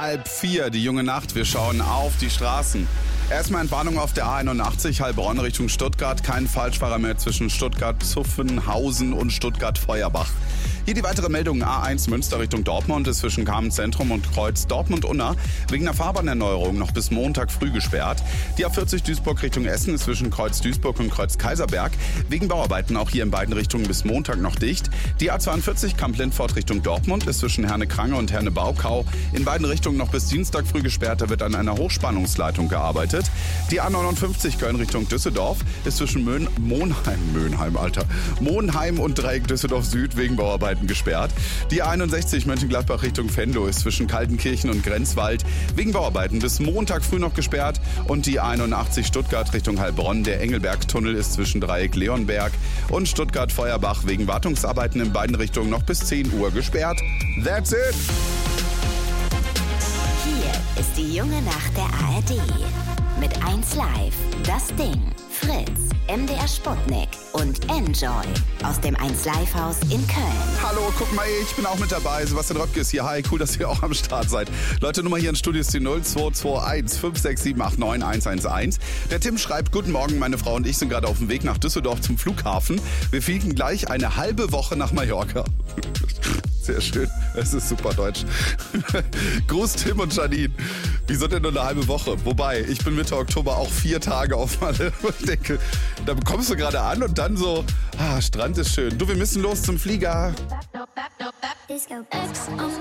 3:30, die junge Nacht. Wir schauen auf die Straßen. Erstmal Entwarnung auf der A81, Heilbronn Richtung Stuttgart. Kein Falschfahrer mehr zwischen Stuttgart-Zuffenhausen und Stuttgart-Feuerbach. Hier die weitere Meldung. A1 Münster Richtung Dortmund ist zwischen Kamenz-Zentrum und Kreuz Dortmund-Unna wegen einer Fahrbahnerneuerung noch bis Montag früh gesperrt. Die A40 Duisburg Richtung Essen ist zwischen Kreuz Duisburg und Kreuz Kaiserberg wegen Bauarbeiten auch hier in beiden Richtungen bis Montag noch dicht. Die A42 Kamp-Lindfort Richtung Dortmund ist zwischen Herne-Krange und Herne-Baukau in beiden Richtungen noch bis Dienstag früh gesperrt. Da wird an einer Hochspannungsleitung gearbeitet. Die A59 Köln Richtung Düsseldorf ist zwischen Monheim und Dreieck Düsseldorf Süd wegen Bauarbeiten gesperrt. Die A61 Mönchengladbach Richtung Venlo ist zwischen Kaltenkirchen und Grenzwald wegen Bauarbeiten bis Montag früh noch gesperrt. Und die A81 Stuttgart Richtung Heilbronn, der Engelberg-Tunnel ist zwischen Dreieck Leonberg und Stuttgart-Feuerbach wegen Wartungsarbeiten in beiden Richtungen noch bis 10 Uhr gesperrt. That's it! Hier ist die junge Nacht der ARD. Mit 1 Live, das Ding, Fritz, MDR Sputnik und Enjoy aus dem 1 Live Haus in Köln. Hallo, guck mal, ich bin auch mit dabei. Sebastian Röpke ist hier. Hi, cool, dass ihr auch am Start seid. Leute, Nummer hier im Studio ist die 0221 56789 111. Der Tim schreibt, guten Morgen, meine Frau und ich sind gerade auf dem Weg nach Düsseldorf zum Flughafen. Wir fliegen gleich eine halbe Woche nach Mallorca. Sehr schön, es ist super deutsch. Gruß Tim und Janine. Wieso denn nur eine halbe Woche? Wobei, ich bin Mitte Oktober auch 4 Tage auf Malle. Ich denke, da kommst du gerade an und dann so, Strand ist schön. Du, wir müssen los zum Flieger.